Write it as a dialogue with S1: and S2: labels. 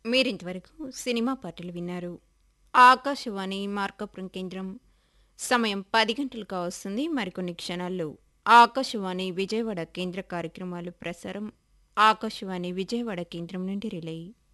S1: మీరింతవరకు సినిమా పాటలు విన్నారు. ఆకాశవాణి మార్కాపురం కేంద్రం సమయం 10 గంటలు కావస్తుంది. మరికొన్ని క్షణాల్లో ఆకాశవాణి విజయవాడ కేంద్ర కార్యక్రమాలు ప్రసారం. ఆకాశవాణి విజయవాడ కేంద్రం నుండి రిలే.